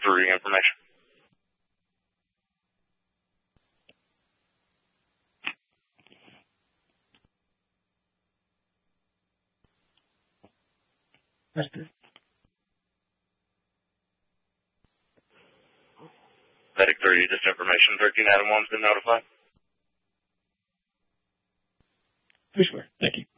through your information. Master. Medic 3, just information. 13 Adam 1's been notified. Push for. Thank you.